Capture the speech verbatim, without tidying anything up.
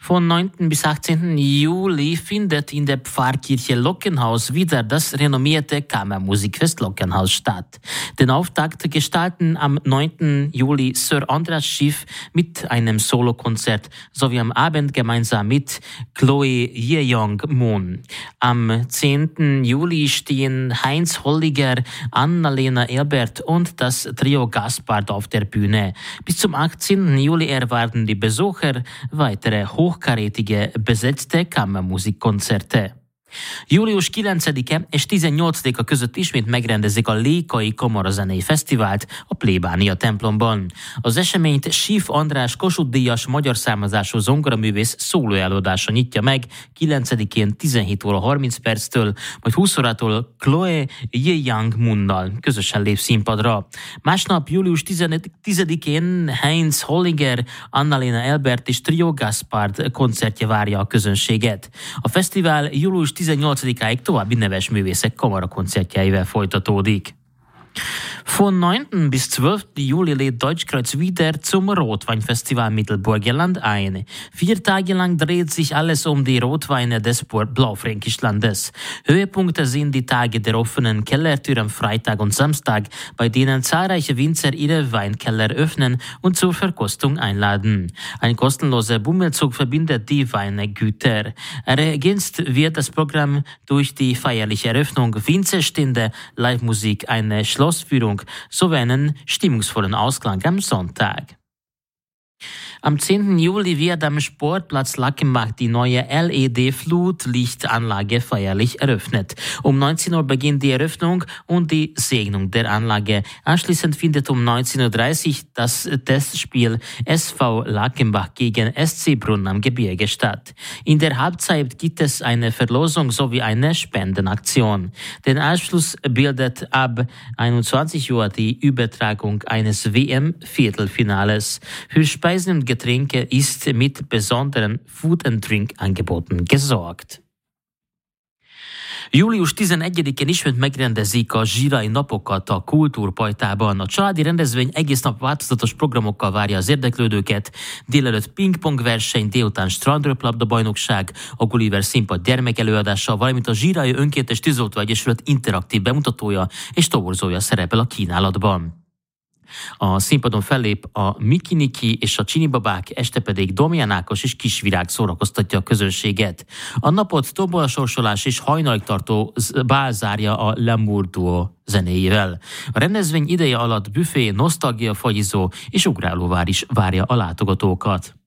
Von neunten bis achtzehnten Juli findet in der Pfarrkirche Lockenhaus wieder das renommierte Kammermusikfest Lockenhaus statt. Den Auftakt gestalten am neunten Juli Sir Andreas Schiff mit einem Solokonzert sowie am Abend gemeinsam mit Chloe Yeong Moon. Am zehnten Juli stehen Heinz Holliger, Annalena Elbert und das Trio Gaspard auf der Bühne. Bis zum achtzehnten Juli erwarten die Besucher weitere hochkarätige besetzte Kammermusikkonzerte. Július kilencedike és tizennyolcadika között ismét megrendezik a Lékai Kamarazenei Fesztivált a plébánia templomban. Az eseményt Schiff András Kossuth-díjas magyar származású zongoraművész szólóelőadása nyitja meg kilencedikén tizenhét óra harminc perctől, majd húsz órától Chloe Yeong Moonnal közösen lép színpadra. Másnap július tizedikén Heinz Holliger, Annalena Elbert és Trio Gaspard koncertje várja a közönséget. A fesztivál július tizennyolcadikáig további neves művészek kamarakoncertjeivel folytatódik. Von neunten bis zwölften Juli lädt Deutschkreuz wieder zum Rotweinfestival Mittelburgenland ein. Vier Tage lang dreht sich alles um die Rotweine des Blaufränkischlandes. Höhepunkte sind die Tage der offenen Kellertür am Freitag und Samstag, bei denen zahlreiche Winzer ihre Weinkeller öffnen und zur Verkostung einladen. Ein kostenloser Bummelzug verbindet die Weingüter. Ergänzt wird das Programm durch die feierliche Eröffnung, Winzerstände, Live-Musik, eine Schlossführung sowie einen stimmungsvollen Ausklang am Sonntag. Am zehnten Juli wird am Sportplatz Lackenbach die neue L E D-Flutlichtanlage feierlich eröffnet. Um neunzehn Uhr beginnt die Eröffnung und die Segnung der Anlage. Anschließend findet um neunzehn Uhr dreißig das Testspiel S V Lackenbach gegen S C Brunn am Gebirge statt. In der Halbzeit gibt es eine Verlosung sowie eine Spendenaktion. Den Abschluss bildet ab einundzwanzig Uhr die Übertragung eines W M-Viertelfinales. Für Speisen und Getränke ist mit besonderen Food-and-Drink-Angeboten gesorgt. július tizenegyedikén ismét megrendezik a zsirai napokat a Kultúrpajtában. A családi rendezvény egész nap változatos programokkal várja az érdeklődőket. Délelőtt pingpong verseny, délután strandröplabda bajnokság, a Gulliver színpad gyermekelőadása, valamint a Zsirai Önkéntes Tűzoltó Egyesület interaktív bemutatója és toborzója szerepel a kínálatban. A színpadon fellép a Miki Niki és a Csini babák, este pedig Domján Ákos és Kisvirág szórakoztatja a közönséget. A napot tobolsorsolás és hajnalig tartó bál zárja a L'amour duo zenéjével. A rendezvény ideje alatt büfé, nosztalgia fagyizó és ugrálóvár is várja a látogatókat.